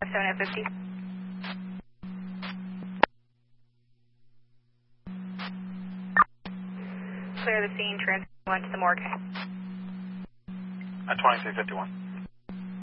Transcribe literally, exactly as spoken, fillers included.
seven F fifty. Clear the scene, transfer one to the morgue. At twenty-three fifty-one.